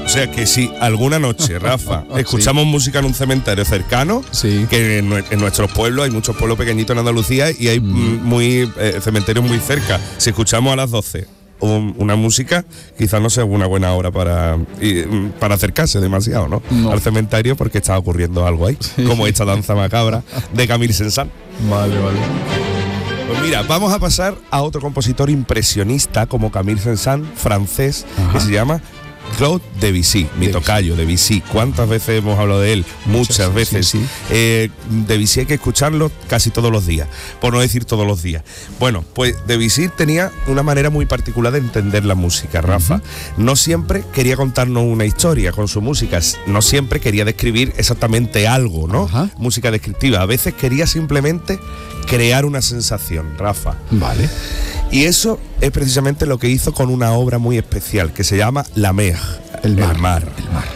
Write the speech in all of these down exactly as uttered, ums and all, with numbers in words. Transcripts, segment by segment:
O sea que si alguna noche, Rafa, escuchamos sí. música en un cementerio cercano, sí. que en, en nuestros pueblos, hay muchos pueblos pequeñitos en Andalucía y hay mm. muy eh, cementerios muy cerca. Si escuchamos a las doce un, una música, quizás no sea una buena hora para, y, para acercarse demasiado, ¿no? ¿no? Al cementerio, porque está ocurriendo algo ahí, sí. como esta danza macabra de Camille Saint-Saëns. Vale, vale. Pues mira, vamos a pasar a otro compositor impresionista como Camille Saint-Saëns, francés, Ajá. que se llama Claude Debussy, mi tocayo, Debussy. ¿Cuántas veces hemos hablado de él? Muchas, Muchas veces. Sí, sí. Eh, Debussy hay que escucharlo casi todos los días, por no decir todos los días. Bueno, pues Debussy tenía una manera muy particular de entender la música, Rafa. Uh-huh. No siempre quería contarnos una historia con su música, no siempre quería describir exactamente algo, ¿no? Uh-huh. Música descriptiva. A veces quería simplemente crear una sensación, Rafa. Vale. Y eso es precisamente lo que hizo con una obra muy especial que se llama La Mer, el mar. El mar. El mar.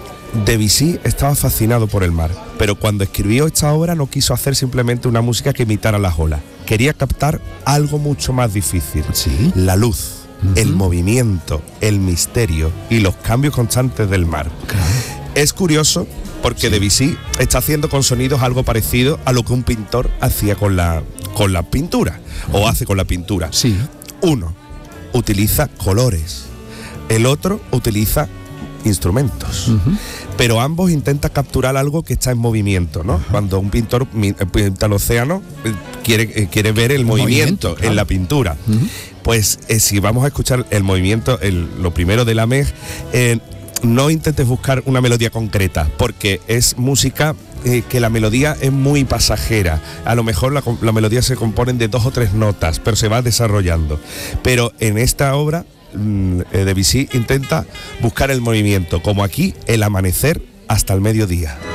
Debussy estaba fascinado por el mar, pero cuando escribió esta obra no quiso hacer simplemente una música que imitara las olas. Quería captar algo mucho más difícil. ¿Sí? La luz, uh-huh. el movimiento, el misterio y los cambios constantes del mar. Claro. Es curioso porque sí. Debussy está haciendo con sonidos algo parecido a lo que un pintor hacía con la, con la pintura, o hace con la pintura. Sí. Uno utiliza colores, el otro utiliza instrumentos, uh-huh. pero ambos intentan capturar algo que está en movimiento, ¿no? Uh-huh. Cuando un pintor pinta el océano, quiere, quiere ver el, el movimiento, movimiento claro. en la pintura. Uh-huh. Pues eh, si vamos a escuchar el movimiento, el, lo primero de La Mer, eh, no intentes buscar una melodía concreta, porque es música eh, que la melodía es muy pasajera. A lo mejor la, la melodía se compone de dos o tres notas, pero se va desarrollando. Pero en esta obra, mmm, eh, Debussy intenta buscar el movimiento, como aquí, el amanecer hasta el mediodía.